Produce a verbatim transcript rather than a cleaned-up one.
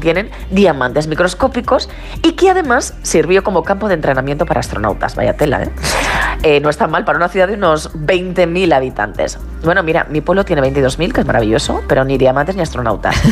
contienen diamantes microscópicos y que además sirvió como campo de entrenamiento para astronautas. Vaya tela, ¿eh? Eh, no está mal para una ciudad de unos veinte mil habitantes. Bueno, mira, mi pueblo tiene veintidós mil, que es maravilloso, pero ni diamantes ni astronautas.